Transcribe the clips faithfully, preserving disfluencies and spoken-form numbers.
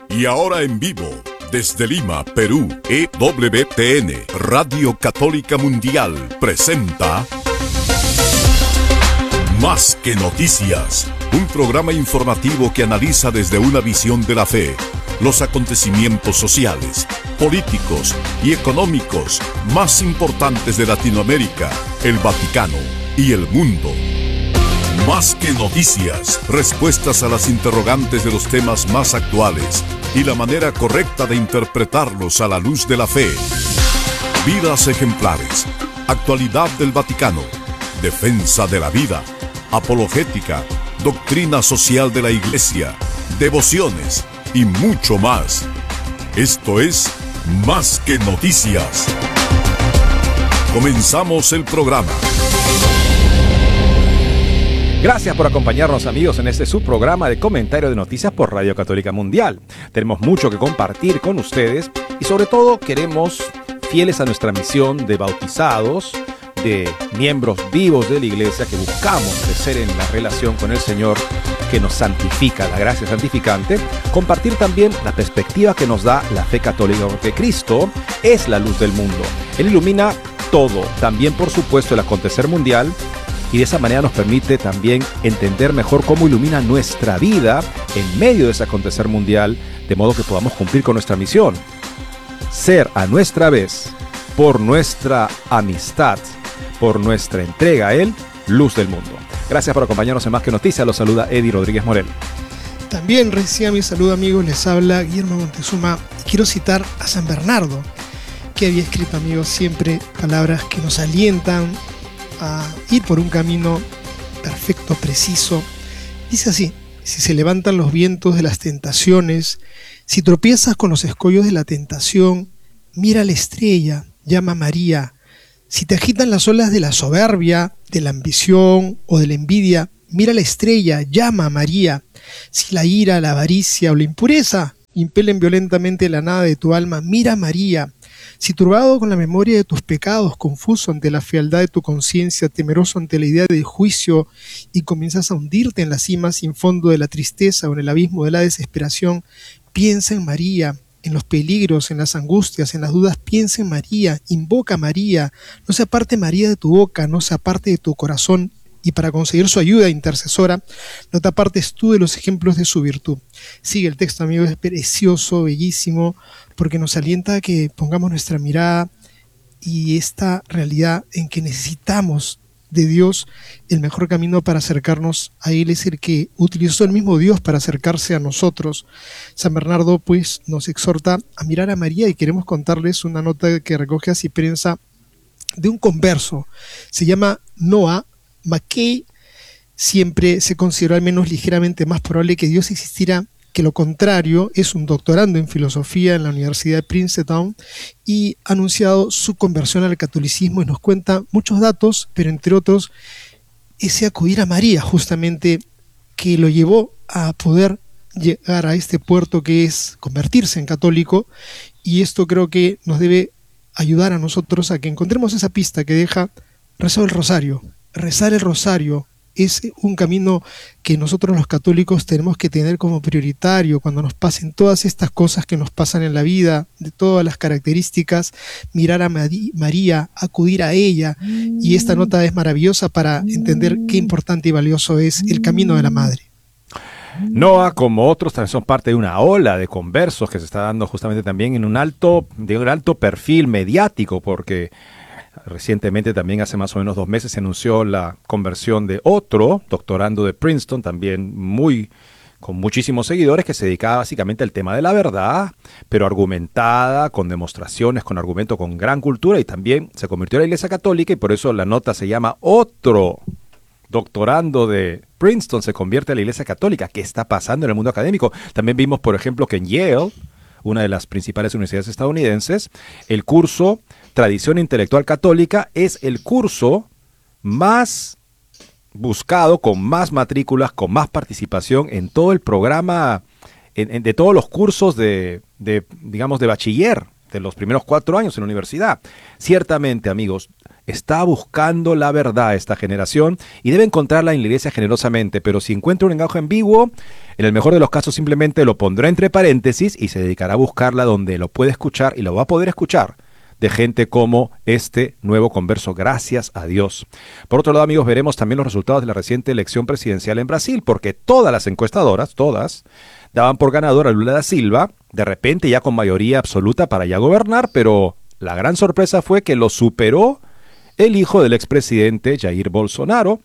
Y ahora en vivo, desde Lima, Perú, E W T N, Radio Católica Mundial, presenta Más que Noticias, un programa informativo que analiza desde una visión de la fe los acontecimientos sociales, políticos y económicos más importantes de Latinoamérica, el Vaticano y el mundo. Más que noticias, respuestas a las interrogantes de los temas más actuales y la manera correcta de interpretarlos a la luz de la fe. Vidas ejemplares, actualidad del Vaticano, defensa de la vida, apologética, doctrina social de la Iglesia, devociones y mucho más. Esto es Más que Noticias. Comenzamos el programa. Gracias por acompañarnos, amigos, en este subprograma de comentario de noticias por Radio Católica Mundial. Tenemos mucho que compartir con ustedes y sobre todo queremos, fieles a nuestra misión de bautizados, de miembros vivos de la Iglesia, que buscamos crecer en la relación con el Señor que nos santifica, la gracia santificante, compartir también la perspectiva que nos da la fe católica, porque Cristo es la luz del mundo. Él ilumina todo, también por supuesto el acontecer mundial, y de esa manera nos permite también entender mejor cómo ilumina nuestra vida en medio de ese acontecer mundial, de modo que podamos cumplir con nuestra misión. Ser a nuestra vez, por nuestra amistad, por nuestra entrega a Él, luz del mundo. Gracias por acompañarnos en Más que Noticias. Los saluda Eddie Rodríguez Morel. También recién mi saludo, amigos, les habla Guillermo Montezuma. Y quiero citar a San Bernardo, que había escrito, amigos, siempre palabras que nos alientan a ir por un camino perfecto, preciso. Dice así: si se levantan los vientos de las tentaciones, si tropiezas con los escollos de la tentación, mira a la estrella, llama a María. Si te agitan las olas de la soberbia, de la ambición o de la envidia, mira a la estrella, llama a María. Si la ira, la avaricia o la impureza impelen violentamente la nada de tu alma, mira a María. Si turbado con la memoria de tus pecados, confuso ante la fealdad de tu conciencia, temeroso ante la idea del juicio, y comienzas a hundirte en la cima sin fondo de la tristeza o en el abismo de la desesperación, piensa en María. En los peligros, en las angustias, en las dudas, piensa en María, invoca a María. No se aparte María de tu boca, no se aparte de tu corazón, y para conseguir su ayuda intercesora, no te apartes tú de los ejemplos de su virtud. Sigue el texto, amigos, es precioso, bellísimo, porque nos alienta a que pongamos nuestra mirada y esta realidad en que necesitamos de Dios. El mejor camino para acercarnos a Él es el que utilizó el mismo Dios para acercarse a nosotros. San Bernardo, pues, nos exhorta a mirar a María, y queremos contarles una nota que recoge así prensa de un converso. Se llama Noah Mackay. Siempre se consideró al menos ligeramente más probable que Dios existiera que lo contrario. Es un doctorando en filosofía en la Universidad de Princeton y ha anunciado su conversión al catolicismo y nos cuenta muchos datos, pero entre otros ese acudir a María justamente que lo llevó a poder llegar a este puerto que es convertirse en católico, y esto creo que nos debe ayudar a nosotros a que encontremos esa pista que deja rezar el rosario. Rezar el rosario es un camino que nosotros los católicos tenemos que tener como prioritario cuando nos pasen todas estas cosas que nos pasan en la vida, de todas las características. Mirar a María, acudir a ella, y esta nota es maravillosa para entender qué importante y valioso es el camino de la Madre. Noah, como otros, también son parte de una ola de conversos que se está dando justamente también en un alto, de un alto perfil mediático, porque recientemente, también hace más o menos dos meses, se anunció la conversión de otro doctorando de Princeton, también muy con muchísimos seguidores, que se dedicaba básicamente al tema de la verdad, pero argumentada, con demostraciones, con argumento, con gran cultura, y también se convirtió a la Iglesia Católica, y por eso la nota se llama Otro doctorando de Princeton se convierte a la Iglesia Católica. ¿Qué está pasando en el mundo académico? También vimos, por ejemplo, que en Yale, una de las principales universidades estadounidenses, el curso Tradición Intelectual Católica es el curso más buscado, con más matrículas, con más participación en todo el programa, en, en, de todos los cursos de, de, digamos, de bachiller, de los primeros cuatro años en la universidad. Ciertamente, amigos, está buscando la verdad esta generación y debe encontrarla en la iglesia generosamente, pero si encuentra un lenguaje ambiguo, en el mejor de los casos simplemente lo pondrá entre paréntesis y se dedicará a buscarla donde lo puede escuchar y lo va a poder escuchar de gente como este nuevo converso, gracias a Dios. Por otro lado, amigos, veremos también los resultados de la reciente elección presidencial en Brasil, porque todas las encuestadoras, todas, daban por ganador a Lula da Silva, de repente ya con mayoría absoluta para ya gobernar, pero la gran sorpresa fue que lo superó el hijo del expresidente Jair Bolsonaro,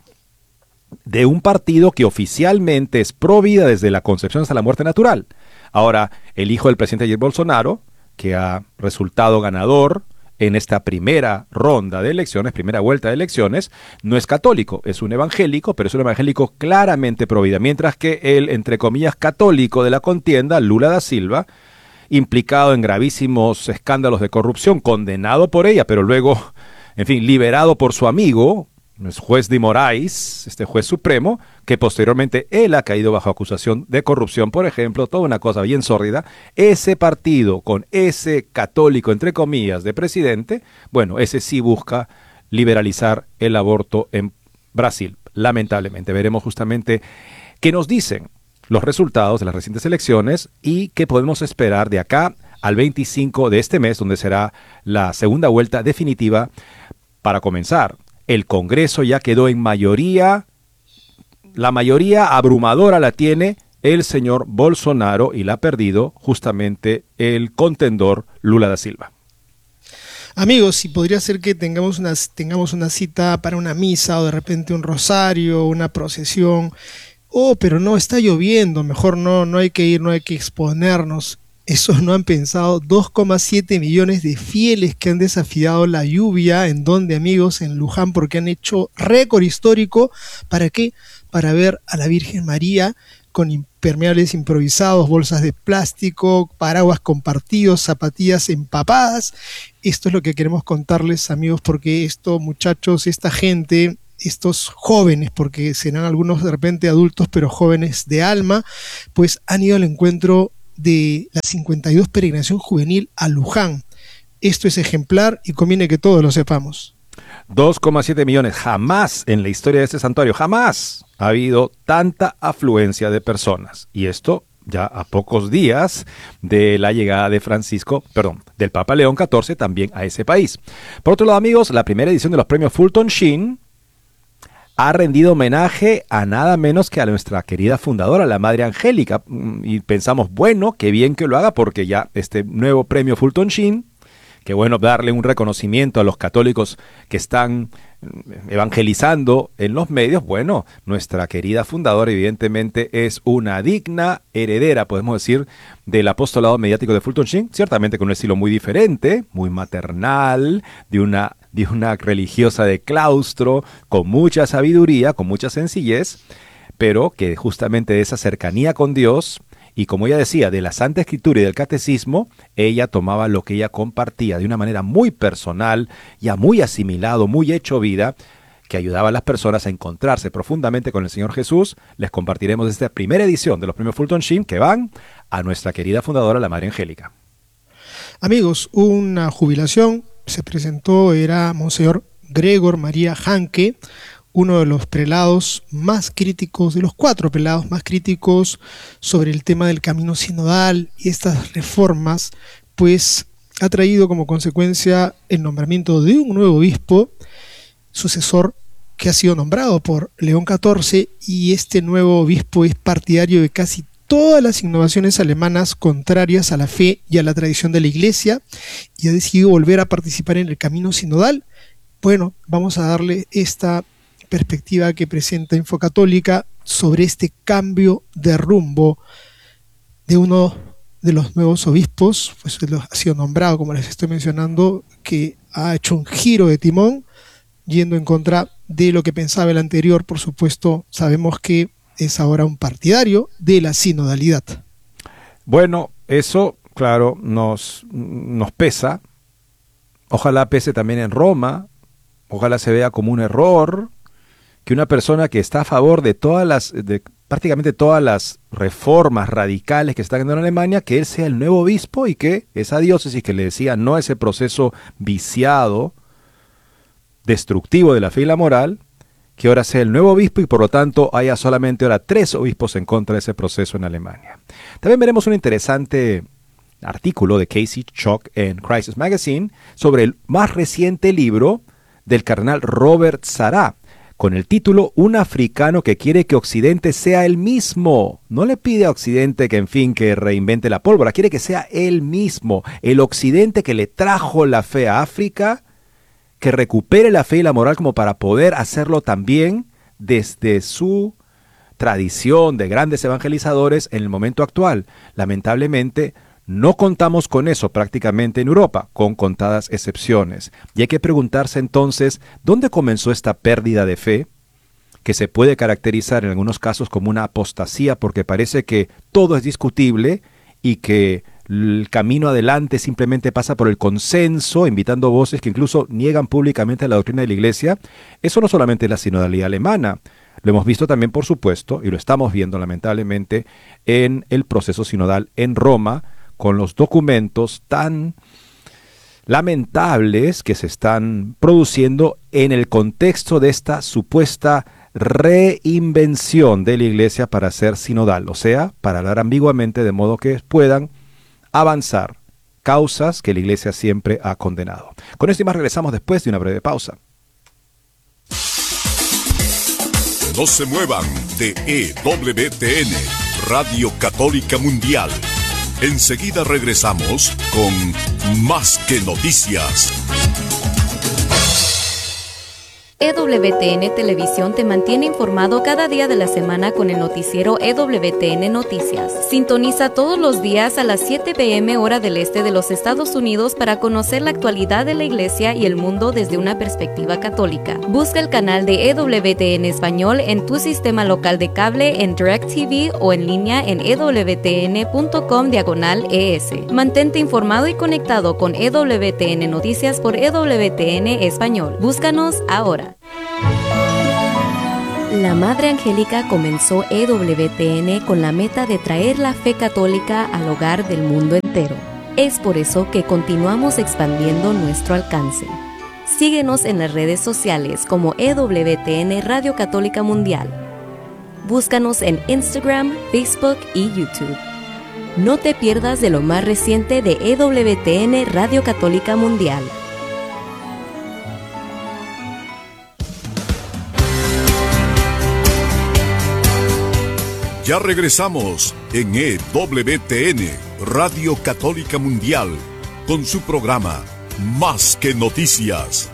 de un partido que oficialmente es pro vida desde la concepción hasta la muerte natural. Ahora, el hijo del presidente Jair Bolsonaro, que ha resultado ganador en esta primera ronda de elecciones, primera vuelta de elecciones, no es católico, es un evangélico, pero es un evangélico claramente pro vida, mientras que el, entre comillas, católico de la contienda, Lula da Silva, implicado en gravísimos escándalos de corrupción, condenado por ella, pero luego, en fin, liberado por su amigo, el juez de Moraes, este juez supremo, que posteriormente él ha caído bajo acusación de corrupción, por ejemplo, toda una cosa bien sórdida. Ese partido con ese católico, entre comillas, de presidente, bueno, ese sí busca liberalizar el aborto en Brasil. Lamentablemente, veremos justamente qué nos dicen los resultados de las recientes elecciones y qué podemos esperar de acá al veinticinco de este mes, donde será la segunda vuelta definitiva para comenzar. El Congreso ya quedó en mayoría, la mayoría abrumadora la tiene el señor Bolsonaro y la ha perdido justamente el contendor Lula da Silva. Amigos, si podría ser que tengamos una, tengamos una cita para una misa o de repente un rosario, una procesión. Oh, pero no, está lloviendo, mejor no, no hay que ir, no hay que exponernos. Eso no han pensado dos coma siete millones de fieles que han desafiado la lluvia. ¿En donde, amigos? En Luján, porque han hecho récord histórico. ¿Para qué? Para ver a la Virgen María con impermeables improvisados, bolsas de plástico, paraguas compartidos, zapatillas empapadas. Esto es lo que queremos contarles, amigos, porque esto, muchachos, esta gente, estos jóvenes, porque serán algunos de repente adultos, pero jóvenes de alma, pues han ido al encuentro de la cincuenta y dos peregrinación juvenil a Luján. Esto es ejemplar y conviene que todos lo sepamos. dos coma siete millones, jamás en la historia de este santuario, jamás ha habido tanta afluencia de personas. Y esto ya a pocos días de la llegada de Francisco, perdón, del Papa León catorce también a ese país. Por otro lado, amigos, la primera edición de los premios Fulton Sheen ha rendido homenaje a nada menos que a nuestra querida fundadora, la Madre Angélica, y pensamos, bueno, qué bien que lo haga, porque ya este nuevo premio Fulton Sheen, qué bueno darle un reconocimiento a los católicos que están evangelizando en los medios. Bueno, nuestra querida fundadora evidentemente es una digna heredera, podemos decir, del apostolado mediático de Fulton Sheen, ciertamente con un estilo muy diferente, muy maternal, de una de una religiosa de claustro, con mucha sabiduría, con mucha sencillez, pero que justamente de esa cercanía con Dios, y como ella decía, de la Santa Escritura y del Catecismo, ella tomaba lo que ella compartía de una manera muy personal, ya muy asimilado, muy hecho vida, que ayudaba a las personas a encontrarse profundamente con el Señor Jesús. Les compartiremos esta primera edición de los premios Fulton Sheen, que van a nuestra querida fundadora, la Madre Angélica. Amigos, una jubilación se presentó, era Monseñor Gregor María Hanke, uno de los prelados más críticos, de los cuatro prelados más críticos sobre el tema del camino sinodal y estas reformas, pues ha traído como consecuencia el nombramiento de un nuevo obispo, sucesor que ha sido nombrado por León catorce, y este nuevo obispo es partidario de casi todas las innovaciones alemanas contrarias a la fe y a la tradición de la Iglesia, y ha decidido volver a participar en el camino sinodal. Bueno, vamos a darle esta perspectiva que presenta Infocatólica sobre este cambio de rumbo de uno de los nuevos obispos, pues ha sido nombrado, como les estoy mencionando, que ha hecho un giro de timón, yendo en contra de lo que pensaba el anterior. Por supuesto, sabemos que es ahora un partidario de la sinodalidad. Bueno, eso, claro, nos, nos pesa. Ojalá pese también en Roma. Ojalá se vea como un error que una persona que está a favor de todas las, de prácticamente todas las reformas radicales que están en Alemania, que él sea el nuevo obispo y que esa diócesis que le decía no a ese proceso viciado destructivo de la fe y la moral, que ahora sea el nuevo obispo y por lo tanto haya solamente ahora tres obispos en contra de ese proceso en Alemania. También veremos un interesante artículo de Casey Chock en Crisis Magazine sobre el más reciente libro del cardenal Robert Sarah, con el título Un africano que quiere que Occidente sea él mismo. No le pide a Occidente que, en fin, que reinvente la pólvora, quiere que sea él mismo, el Occidente que le trajo la fe a África, que recupere la fe y la moral como para poder hacerlo también desde su tradición de grandes evangelizadores en el momento actual. Lamentablemente, no contamos con eso prácticamente en Europa, con contadas excepciones. Y hay que preguntarse entonces, ¿dónde comenzó esta pérdida de fe? Que se puede caracterizar en algunos casos como una apostasía porque parece que todo es discutible y que el camino adelante simplemente pasa por el consenso, invitando voces que incluso niegan públicamente la doctrina de la Iglesia. Eso no solamente es la sinodalidad alemana, lo hemos visto también, por supuesto, y lo estamos viendo lamentablemente en el proceso sinodal en Roma, con los documentos tan lamentables que se están produciendo en el contexto de esta supuesta reinvención de la Iglesia para ser sinodal, o sea, para hablar ambiguamente de modo que puedan avanzar causas que la Iglesia siempre ha condenado. Con esto y más regresamos después de una breve pausa. No se muevan de E W T N, Radio Católica Mundial. Enseguida regresamos con Más que Noticias. E W T N Televisión te mantiene informado cada día de la semana con el noticiero E W T N Noticias. Sintoniza todos los días a las siete p m hora del este de los Estados Unidos para conocer la actualidad de la Iglesia y el mundo desde una perspectiva católica. Busca el canal de E W T N Español en tu sistema local de cable, en DirecTV o en línea en ewtn.com diagonal ES. Mantente informado y conectado con E W T N Noticias por E W T N Español. Búscanos ahora. La Madre Angélica comenzó E W T N con la meta de traer la fe católica al hogar del mundo entero. Es por eso que continuamos expandiendo nuestro alcance. Síguenos en las redes sociales como E W T N Radio Católica Mundial. Búscanos en Instagram, Facebook y YouTube. No te pierdas de lo más reciente de E W T N Radio Católica Mundial. Ya regresamos en E W T N, Radio Católica Mundial, con su programa Más que Noticias.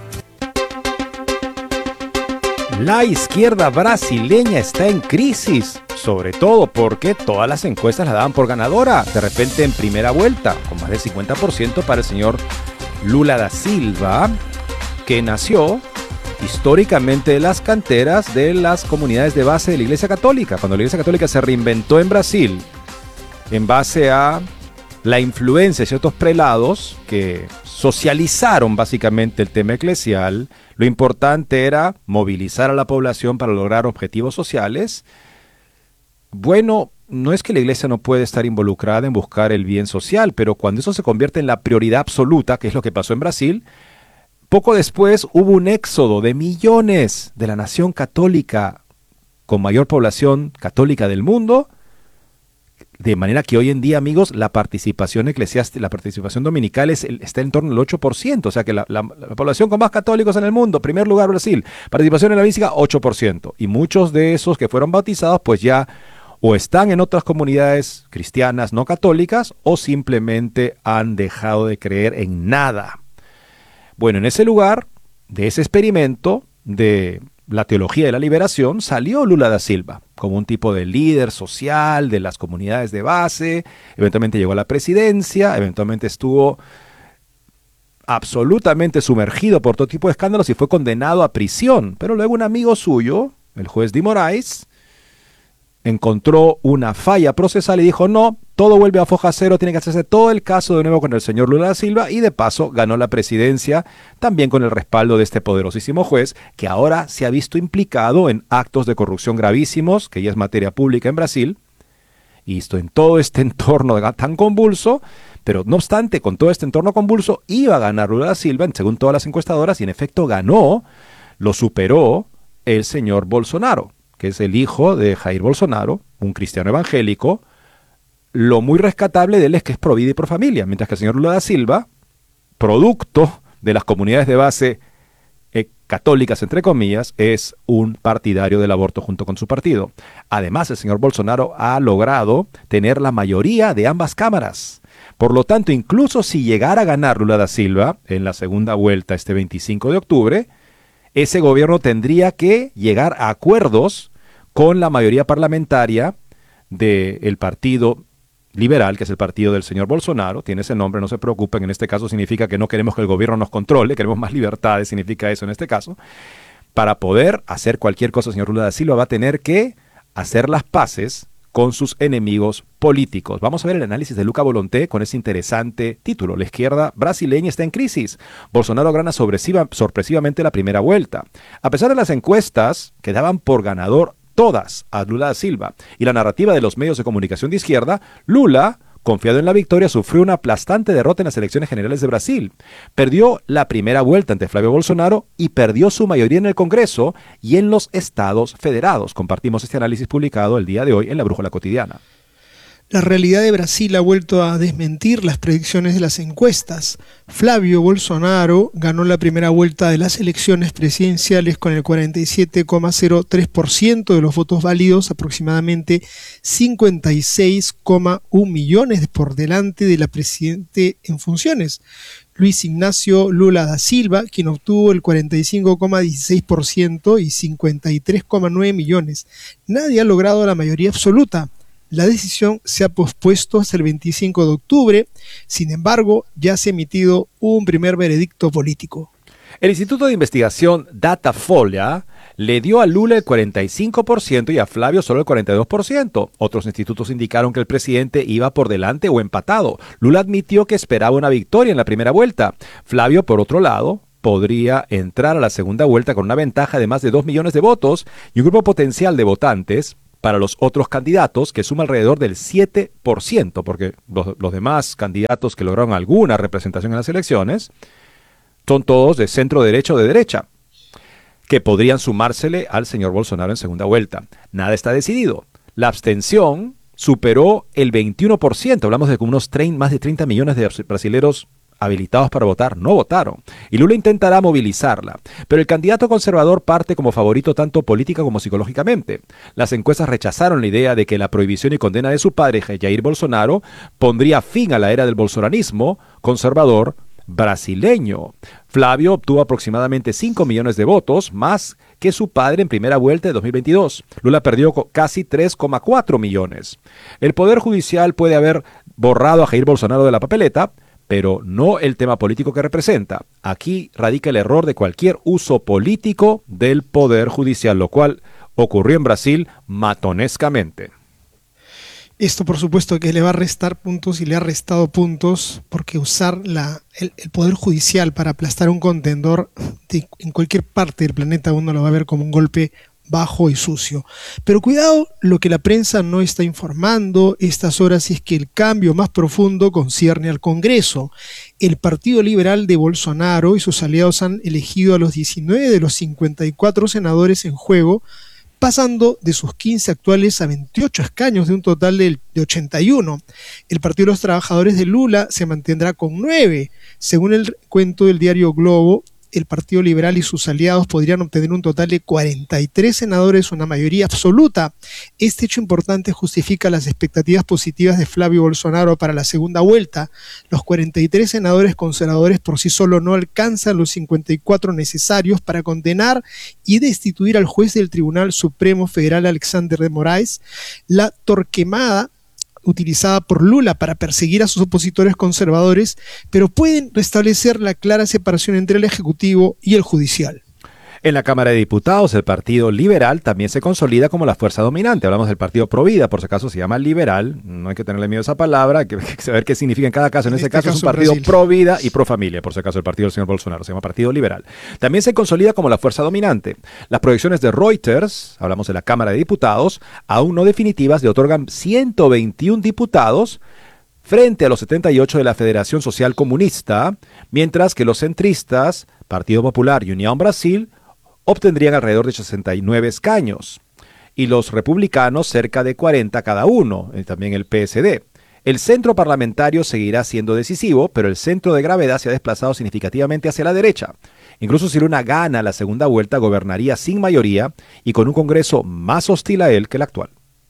La izquierda brasileña está en crisis, sobre todo porque todas las encuestas la daban por ganadora, de repente en primera vuelta, con más del cincuenta por ciento para el señor Lula da Silva, que nació históricamente de las canteras de las comunidades de base de la Iglesia Católica. Cuando la Iglesia Católica se reinventó en Brasil, en base a la influencia de ciertos prelados que socializaron básicamente el tema eclesial, lo importante era movilizar a la población para lograr objetivos sociales. Bueno, no es que la Iglesia no puede estar involucrada en buscar el bien social, pero cuando eso se convierte en la prioridad absoluta, que es lo que pasó en Brasil, poco después hubo un éxodo de millones de la nación católica con mayor población católica del mundo, de manera que hoy en día, amigos, la participación eclesiástica, la participación dominical es, está en torno al ocho por ciento, o sea que la, la, la población con más católicos en el mundo, primer lugar Brasil, participación en la mística ocho por ciento, y muchos de esos que fueron bautizados pues ya o están en otras comunidades cristianas no católicas o simplemente han dejado de creer en nada. Bueno, en ese lugar, de ese experimento de la teología de la liberación, salió Lula da Silva como un tipo de líder social de las comunidades de base, eventualmente llegó a la presidencia, eventualmente estuvo absolutamente sumergido por todo tipo de escándalos y fue condenado a prisión. Pero luego un amigo suyo, el juez de Moraes, encontró una falla procesal y dijo, no, todo vuelve a foja cero, tiene que hacerse todo el caso de nuevo con el señor Lula da Silva, y de paso ganó la presidencia también con el respaldo de este poderosísimo juez, que ahora se ha visto implicado en actos de corrupción gravísimos, que ya es materia pública en Brasil, Y esto, en todo este entorno tan convulso, pero no obstante, con todo este entorno convulso, iba a ganar Lula da Silva, según todas las encuestadoras, y en efecto ganó, lo superó el señor Bolsonaro, que es el hijo de Jair Bolsonaro, un cristiano evangélico. Lo muy rescatable de él es que es pro vida y pro familia, mientras que el señor Lula da Silva, producto de las comunidades de base eh, católicas, entre comillas, es un partidario del aborto junto con su partido. Además, el señor Bolsonaro ha logrado tener la mayoría de ambas cámaras. Por lo tanto, incluso si llegara a ganar Lula da Silva en la segunda vuelta este veinticinco de octubre, ese gobierno tendría que llegar a acuerdos con la mayoría parlamentaria del partido liberal, que es el partido del señor Bolsonaro. Tiene ese nombre, no se preocupen, en este caso significa que no queremos que el gobierno nos controle, queremos más libertades, significa eso en este caso. Para poder hacer cualquier cosa, el señor Lula da Silva va a tener que hacer las paces con sus enemigos políticos. Vamos a ver el análisis de Luca Volonté con ese interesante título. La izquierda brasileña está en crisis. Bolsonaro gana sorpresiva, sorpresivamente la primera vuelta. A pesar de las encuestas que daban por ganador todas a Lula da Silva y la narrativa de los medios de comunicación de izquierda, Lula, confiado en la victoria, sufrió una aplastante derrota en las elecciones generales de Brasil. Perdió la primera vuelta ante Flavio Bolsonaro y perdió su mayoría en el Congreso y en los estados federados. Compartimos este análisis publicado el día de hoy en La Brújula Cotidiana. La realidad de Brasil ha vuelto a desmentir las predicciones de las encuestas. Flavio Bolsonaro ganó la primera vuelta de las elecciones presidenciales con el cuarenta y siete coma cero tres por ciento de los votos válidos, aproximadamente cincuenta y seis coma uno millones por delante de la presidente en funciones, Luis Ignacio Lula da Silva, quien obtuvo el cuarenta y cinco coma dieciséis por ciento y cincuenta y tres coma nueve millones. Nadie ha logrado la mayoría absoluta. La decisión se ha pospuesto hasta el veinticinco de octubre, sin embargo, ya se ha emitido un primer veredicto político. El Instituto de Investigación Datafolia le dio a Lula el cuarenta y cinco por ciento y a Flavio solo el cuarenta y dos por ciento. Otros institutos indicaron que el presidente iba por delante o empatado. Lula admitió que esperaba una victoria en la primera vuelta. Flavio, por otro lado, podría entrar a la segunda vuelta con una ventaja de más de dos millones de votos y un grupo potencial de votantes para los otros candidatos, que suma alrededor del siete por ciento, porque los, los demás candidatos que lograron alguna representación en las elecciones son todos de centro derecha o de derecha, que podrían sumársele al señor Bolsonaro en segunda vuelta. Nada está decidido. La abstención superó el veintiuno por ciento, hablamos de unos treinta, más de treinta millones de brasileños habilitados para votar, no votaron. Y Lula intentará movilizarla. Pero el candidato conservador parte como favorito tanto política como psicológicamente. Las encuestas rechazaron la idea de que la prohibición y condena de su padre, Jair Bolsonaro, pondría fin a la era del bolsonarismo conservador brasileño. Flavio obtuvo aproximadamente cinco millones de votos, más que su padre en primera vuelta de dos mil veintidós. Lula perdió casi tres coma cuatro millones. El Poder Judicial puede haber borrado a Jair Bolsonaro de la papeleta, pero no el tema político que representa. Aquí radica el error de cualquier uso político del Poder Judicial, lo cual ocurrió en Brasil matonescamente. Esto, por supuesto, que le va a restar puntos y le ha restado puntos, porque usar la, el, el Poder Judicial para aplastar a un contendor de, en cualquier parte del planeta uno lo va a ver como un golpe bajo y sucio. Pero cuidado, lo que la prensa no está informando estas horas es que el cambio más profundo concierne al Congreso. El Partido Liberal de Bolsonaro y sus aliados han elegido a los diecinueve de los cincuenta y cuatro senadores en juego, pasando de sus quince actuales a veintiocho escaños de un total de, de ochenta y uno. El Partido de los Trabajadores de Lula se mantendrá con nueve. Según el cuento del diario Globo, el Partido Liberal y sus aliados podrían obtener un total de cuarenta y tres senadores, una mayoría absoluta. Este hecho importante justifica las expectativas positivas de Flavio Bolsonaro para la segunda vuelta. Los cuarenta y tres senadores conservadores por sí solos no alcanzan los cincuenta y cuatro necesarios para condenar y destituir al juez del Tribunal Supremo Federal Alexander de Moraes. La torquemada utilizada por Lula para perseguir a sus opositores conservadores, pero pueden restablecer la clara separación entre el Ejecutivo y el Judicial. En la Cámara de Diputados, el Partido Liberal también se consolida como la fuerza dominante. Hablamos del Partido Provida, por si acaso se llama liberal, no hay que tenerle miedo a esa palabra, hay que saber qué significa en cada caso. En, en este, este caso, caso es un partido Brasil. Provida y pro familia, por si acaso el partido del señor Bolsonaro se llama Partido Liberal. También se consolida como la fuerza dominante. Las proyecciones de Reuters, hablamos de la Cámara de Diputados, aún no definitivas, le otorgan ciento veintiún diputados frente a los setenta y ocho de la Federación Social Comunista, mientras que los centristas, Partido Popular y Unión Brasil, obtendrían alrededor de sesenta y nueve escaños, y los republicanos cerca de cuarenta cada uno, y también el P S D. El centro parlamentario seguirá siendo decisivo, pero el centro de gravedad se ha desplazado significativamente hacia la derecha. Incluso si Lula gana la segunda vuelta, gobernaría sin mayoría y con un Congreso más hostil a él que el actual.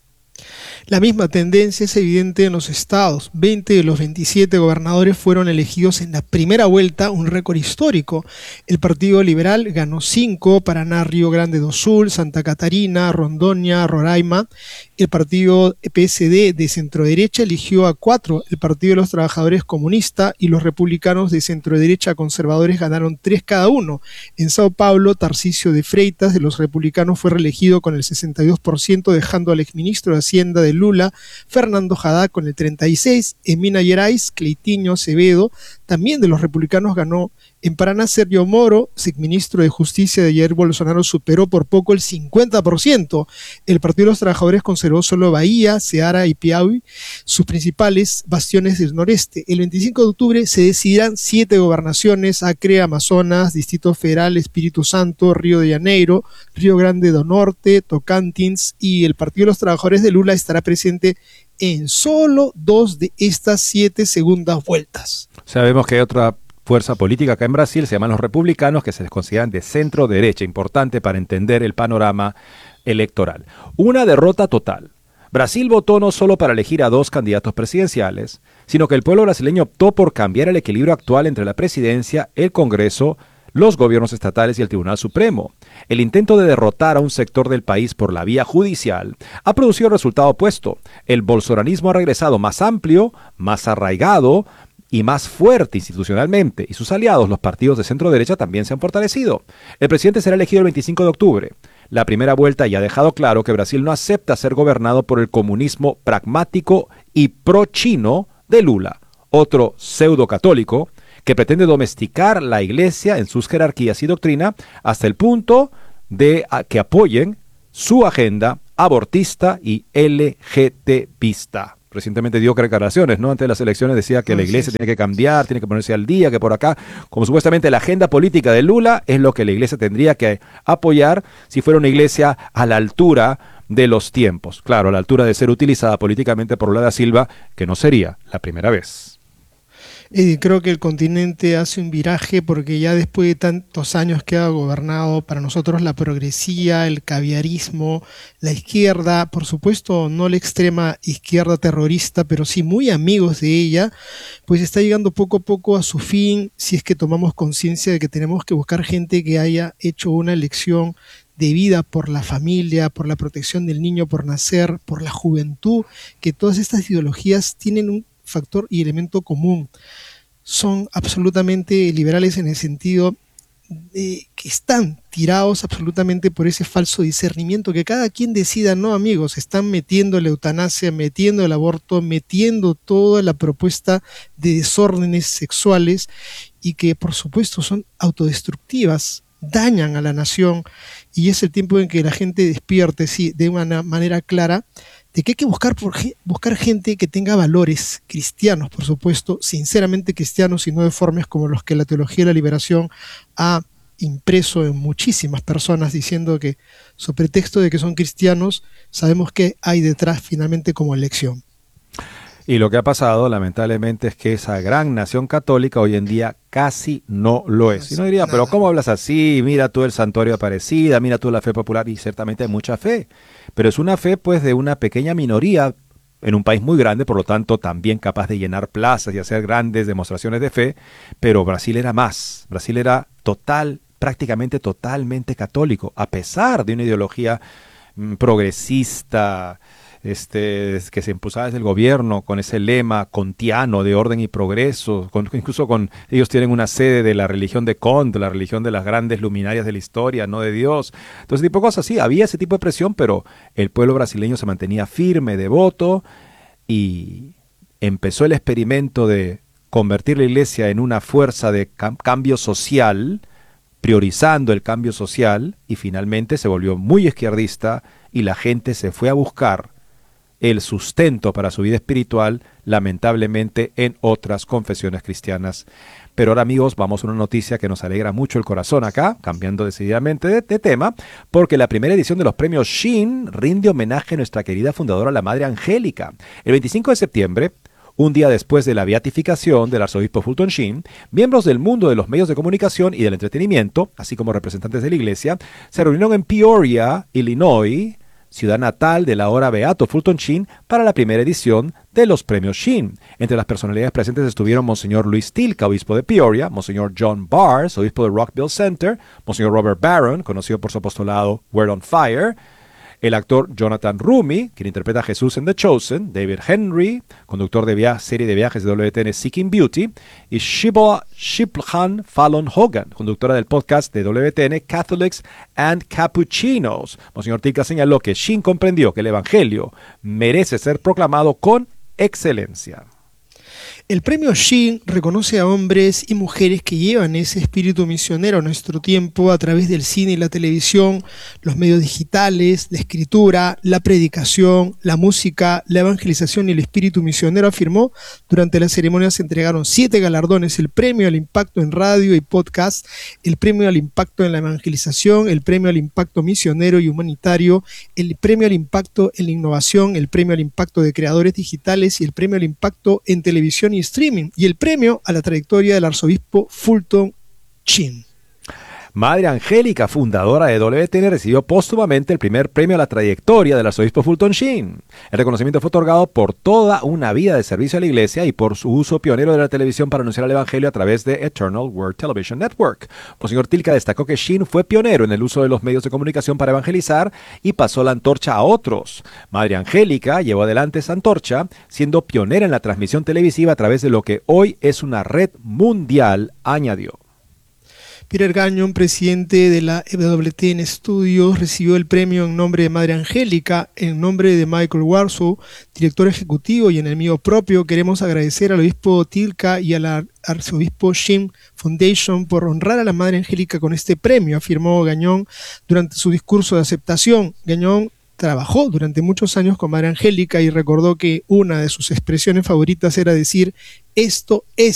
La misma tendencia es evidente en los estados. veinte de los veintisiete gobernadores fueron elegidos en la primera vuelta, un récord histórico. El Partido Liberal ganó cinco, Paraná, Río Grande do Sul, Santa Catarina, Rondônia, Roraima. El Partido P S D de centroderecha eligió a cuatro. El Partido de los Trabajadores Comunista y los republicanos de centroderecha conservadores ganaron tres cada uno. En Sao Paulo, Tarcísio de Freitas de los republicanos fue reelegido con el sesenta y dos por ciento, dejando al exministro de Hacienda de Lula, Fernando Haddad, con el treinta y seis por ciento. En Minas Gerais, Cleitinho Acevedo, también de los republicanos, ganó. En Paraná, Sergio Moro, exministro de Justicia de Jair Bolsonaro, superó por poco el cincuenta por ciento. El Partido de los Trabajadores conservó solo Bahía, Ceará y Piauí, sus principales bastiones del noreste. El veinticinco de octubre se decidirán siete gobernaciones: Acre, Amazonas, Distrito Federal, Espíritu Santo, Río de Janeiro, Río Grande do Norte, Tocantins, y el Partido de los Trabajadores de Lula estará presente en solo dos de estas siete segundas vueltas. Sabemos que hay otra fuerza política acá en Brasil, se llaman los republicanos, que se les consideran de centro derecha, importante para entender el panorama electoral. Una derrota total. Brasil votó no solo para elegir a dos candidatos presidenciales, sino que el pueblo brasileño optó por cambiar el equilibrio actual entre la presidencia, el Congreso, los gobiernos estatales y el Tribunal Supremo. El intento de derrotar a un sector del país por la vía judicial ha producido el resultado opuesto. El bolsonarismo ha regresado más amplio, más arraigado y más fuerte institucionalmente, y sus aliados, los partidos de centro derecha, también se han fortalecido. El presidente será elegido el veinticinco de octubre. La primera vuelta ya ha dejado claro que Brasil no acepta ser gobernado por el comunismo pragmático y pro-chino de Lula, otro pseudo-católico que pretende domesticar la iglesia en sus jerarquías y doctrina hasta el punto de que apoyen su agenda abortista y L G T B-ista. Recientemente dio declaraciones, ¿no? Antes de las elecciones decía que la iglesia tiene que cambiar, tiene que ponerse al día, que por acá, como supuestamente la agenda política de Lula es lo que la iglesia tendría que apoyar si fuera una iglesia a la altura de los tiempos. Claro, a la altura de ser utilizada políticamente por Lula da Silva, que no sería la primera vez. Y creo que el continente hace un viraje porque ya después de tantos años que ha gobernado para nosotros la progresía, el caviarismo, la izquierda, por supuesto no la extrema izquierda terrorista, pero sí muy amigos de ella, pues está llegando poco a poco a su fin, si es que tomamos conciencia de que tenemos que buscar gente que haya hecho una elección de vida por la familia, por la protección del niño por nacer, por la juventud, que todas estas ideologías tienen un factor y elemento común. Son absolutamente liberales en el sentido de que están tirados absolutamente por ese falso discernimiento, que cada quien decida. No, amigos, están metiendo la eutanasia, metiendo el aborto, metiendo toda la propuesta de desórdenes sexuales y que por supuesto son autodestructivas, dañan a la nación, y es el tiempo en que la gente despierte, sí, de una manera clara, de que hay que buscar, por, buscar gente que tenga valores cristianos, por supuesto, sinceramente cristianos y no deformes como los que la teología de la liberación ha impreso en muchísimas personas, diciendo que, sobre pretexto de que son cristianos, sabemos que hay detrás finalmente como elección. Y lo que ha pasado, lamentablemente, es que esa gran nación católica hoy en día casi no lo es. Y no diría, pero ¿cómo hablas así? Mira tú el santuario de Aparecida, mira tú la fe popular, y ciertamente hay mucha fe. Pero es una fe, pues, de una pequeña minoría en un país muy grande, por lo tanto, también capaz de llenar plazas y hacer grandes demostraciones de fe. Pero Brasil era más. Brasil era total, prácticamente totalmente católico, a pesar de una ideología mmm, progresista, este, que se impulsaba desde el gobierno con ese lema kantiano de orden y progreso, con, incluso con ellos tienen una sede de la religión de Kant, la religión de las grandes luminarias de la historia, no de Dios. Entonces, tipo de cosas, sí, había ese tipo de presión, pero el pueblo brasileño se mantenía firme, devoto, y empezó el experimento de convertir la iglesia en una fuerza de cam- cambio social, priorizando el cambio social, y finalmente se volvió muy izquierdista y la gente se fue a buscar el sustento para su vida espiritual, lamentablemente, en otras confesiones cristianas. Pero ahora, amigos, vamos a una noticia que nos alegra mucho el corazón acá, cambiando decididamente de, de tema, porque la primera edición de los premios Sheen rinde homenaje a nuestra querida fundadora, la Madre Angélica. El veinticinco de septiembre, un día después de la beatificación del arzobispo Fulton Sheen, miembros del mundo de los medios de comunicación y del entretenimiento, así como representantes de la iglesia, se reunieron en Peoria, Illinois, ciudad natal del ahora beato Fulton Sheen, para la primera edición de los premios Sheen. Entre las personalidades presentes estuvieron Monseñor Luis Tilca, obispo de Peoria, Monseñor John Bars, obispo de Rockville Center, Monseñor Robert Barron, conocido por su apostolado Word on Fire, el actor Jonathan Rumi, quien interpreta a Jesús en The Chosen, David Henry, conductor de via- serie de viajes de W T N Seeking Beauty, y Shiboah Shiphan Fallon Hogan, conductora del podcast de W T N Catholics and Cappuccinos. Monseñor Tilca señaló que Sheen comprendió que el Evangelio merece ser proclamado con excelencia. El premio Sheen reconoce a hombres y mujeres que llevan ese espíritu misionero a nuestro tiempo a través del cine y la televisión, los medios digitales, la escritura, la predicación, la música, la evangelización y el espíritu misionero, afirmó. Durante la ceremonia se entregaron siete galardones: el premio al impacto en radio y podcast, el premio al impacto en la evangelización, el premio al impacto misionero y humanitario, el premio al impacto en la innovación, el premio al impacto de creadores digitales y el premio al impacto en televisión y streaming, y el premio a la trayectoria del arzobispo Fulton Sheen. Madre Angélica, fundadora de W T N, recibió póstumamente el primer premio a la trayectoria del arzobispo Fulton Sheen. El reconocimiento fue otorgado por toda una vida de servicio a la iglesia y por su uso pionero de la televisión para anunciar el evangelio a través de Eternal Word Television Network. Monseñor Tilca destacó que Sheen fue pionero en el uso de los medios de comunicación para evangelizar y pasó la antorcha a otros. Madre Angélica llevó adelante esa antorcha, siendo pionera en la transmisión televisiva a través de lo que hoy es una red mundial, añadió. Peter Gagnon, presidente de la W T N Studios, recibió el premio en nombre de Madre Angélica. En nombre de Michael Warsaw, director ejecutivo, y en el mío propio, queremos agradecer al obispo Tilca y al arzobispo Sheen Foundation por honrar a la Madre Angélica con este premio, afirmó Gagnon durante su discurso de aceptación. Gagnon trabajó durante muchos años con Madre Angélica y recordó que una de sus expresiones favoritas era decir: esto es